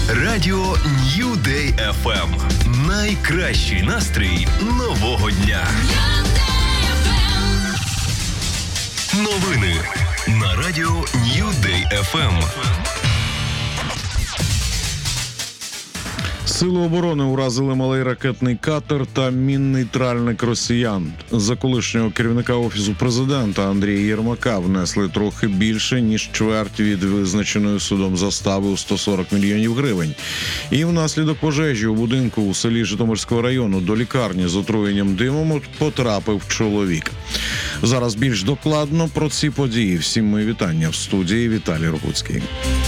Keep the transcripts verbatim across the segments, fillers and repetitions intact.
Радіо Нью Дей еф ем. Найкращий настрій нового дня. Новини на Радіо Нью Дей еф ем. Сили оборони уразили малий ракетний катер та мінний тральник росіян. За колишнього керівника Офісу Президента Андрія Єрмака внесли трохи більше, ніж чверть від визначеної судом застави у сто сорок мільйонів гривень. І внаслідок пожежі у будинку у селі Житомирського району до лікарні з отруєнням димом потрапив чоловік. Зараз більш докладно про ці події. Всім мої вітання в студії. Віталій Рогуцький.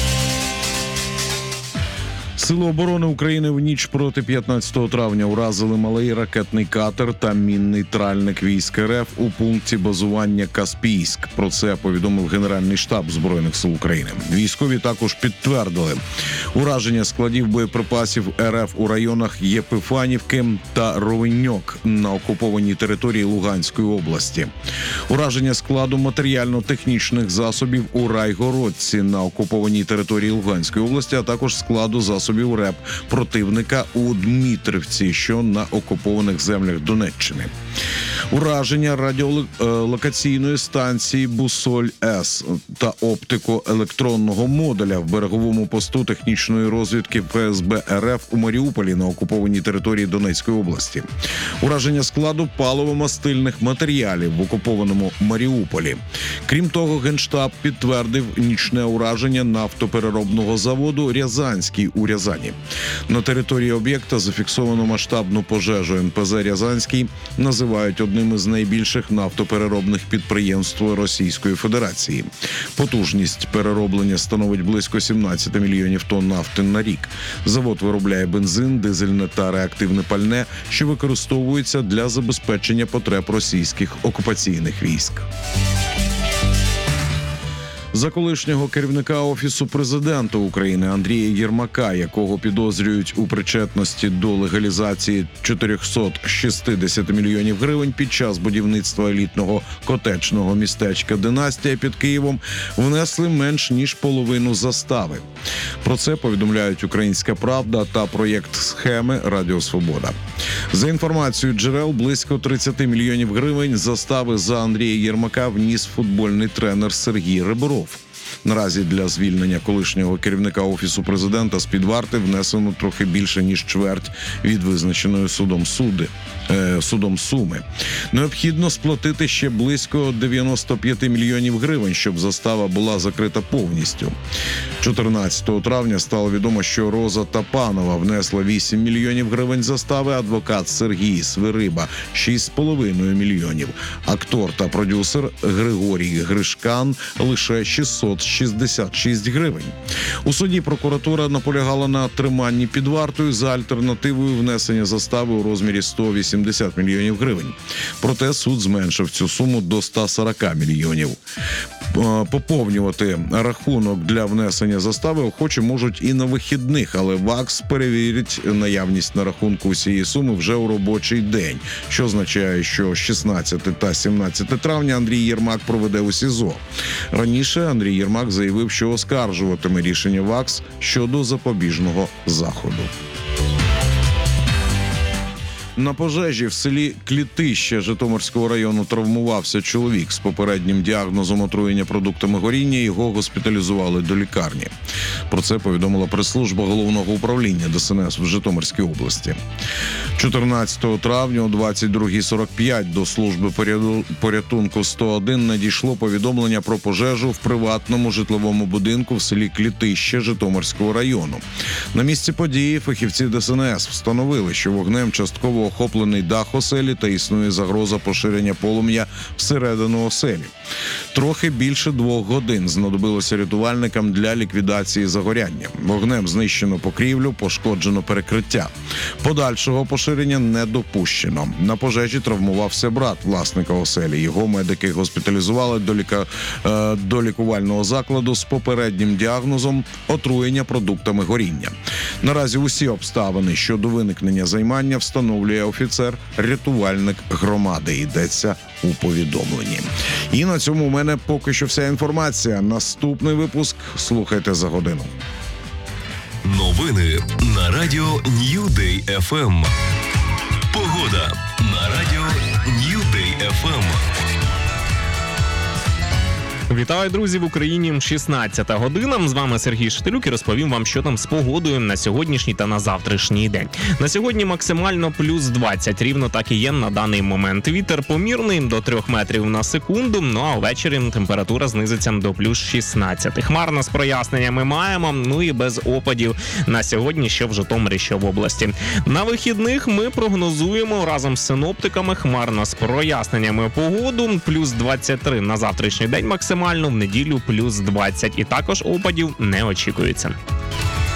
Сили оборони України в ніч проти п'ятнадцятого травня уразили малий ракетний катер та мінний тральник військ РФ у пункті базування Каспійськ. Про це повідомив Генеральний штаб Збройних сил України. Військові також підтвердили ураження складів боєприпасів РФ у районах Єпифанівки та Ровеньок на окупованій території Луганської області. Ураження складу матеріально-технічних засобів у Райгородці на окупованій території Луганської області, а також складу засобів РЕП противника у Дмитрівці, що на окупованих землях Донеччини. Ураження радіолокаційної станції Бусоль-С та оптико-електронного модуля в береговому посту технічної розвідки ФСБ РФ у Маріуполі на окупованій території Донецької області. Ураження складу паливо-мастильних матеріалів в окупованому Маріуполі. Крім того, Генштаб підтвердив нічне ураження нафтопереробного заводу «Рязанський» у Рязані. На території об'єкта зафіксовано масштабну пожежу. ен пе зе «Рязанський» називають одним із найбільших нафтопереробних підприємств Російської Федерації. Потужність перероблення становить близько сімнадцять мільйонів тонн нафти на рік. Завод виробляє бензин, дизельне та реактивне пальне, що використовується для забезпечення потреб російських окупаційних військ. За колишнього керівника Офісу Президента України Андрія Єрмака, якого підозрюють у причетності до легалізації чотириста шістдесят мільйонів гривень під час будівництва елітного котеджного містечка «Династія» під Києвом, внесли менш ніж половину застави. Про це повідомляють «Українська правда» та проєкт «Схеми» Радіо Свобода. За інформацією джерел, близько тридцять мільйонів гривень застави за Андрія Єрмака вніс футбольний тренер Сергій Ребров. Наразі для звільнення колишнього керівника Офісу Президента з-під варти внесено трохи більше, ніж чверть від визначеної судом суди, е, судом суми. Необхідно сплатити ще близько дев'яносто п'ять мільйонів гривень, щоб застава була закрита повністю. чотирнадцятого травня стало відомо, що Роза Тапанова внесла вісім мільйонів гривень застави, адвокат Сергій Свириба – шість з половиною мільйонів. Актор та продюсер Григорій Гришкан – лише шістсот шістдесят шість гривень. У суді прокуратура наполягала на триманні під вартою за альтернативою внесення застави у розмірі сто вісімдесят мільйонів гривень. Проте суд зменшив цю суму до ста сорока мільйонів. Поповнювати рахунок для внесення застави охочі можуть і на вихідних, але ВАКС перевірить наявність на рахунку усієї суми вже у робочий день, що означає, що шістнадцятого та сімнадцятого травня Андрій Єрмак проведе у СІЗО. Раніше Андрій Єрмак заявив, що оскаржуватиме рішення ВАКС щодо запобіжного заходу. На пожежі в селі Клітище Житомирського району травмувався чоловік з попереднім діагнозом отруєння продуктами горіння. Його госпіталізували до лікарні. Про це повідомила прес-служба Головного управління Де Ес Ен Ес в Житомирській області. чотирнадцятого травня о двадцять друга сорок п'ять до служби порятунку сто один надійшло повідомлення про пожежу в приватному житловому будинку в селі Клітище Житомирського району. На місці події фахівці Де Ес Ен Ес встановили, що вогнем частково охоплений дах оселі та існує загроза поширення полум'я всередину оселі. Трохи більше двох годин знадобилося рятувальникам для ліквідації загоряння. Вогнем знищено покрівлю, пошкоджено перекриття. Подальшого поширення не допущено. На пожежі травмувався брат власника оселі. Його медики госпіталізували до, ліка... до лікувального закладу з попереднім діагнозом отруєння продуктами горіння. Наразі усі обставини щодо виникнення займання встановлює офіцер-рятувальник громади. Йдеться у повідомленні. І на цьому у мене поки що вся інформація. Наступний випуск слухайте за годину. Новини на радіо Нью Дей еф ем. Погода на радіо Нью Дей еф ем. Вітаю, друзі, в Україні. шістнадцята година. З вами Сергій Шетелюк і розповім вам, що там з погодою на сьогоднішній та на завтрашній день. На сьогодні максимально плюс двадцять, рівно так і є на даний момент. Вітер помірний до трьох метрів на секунду, ну а ввечері температура знизиться до плюс шістнадцять. Хмарно з проясненнями маємо, ну і без опадів на сьогодні, що в Житомирі, що в області. На вихідних ми прогнозуємо разом з синоптиками хмарно з проясненнями погоду, плюс двадцять три на завтрашній день максимально. В неділю плюс двадцять. І також опадів не очікується.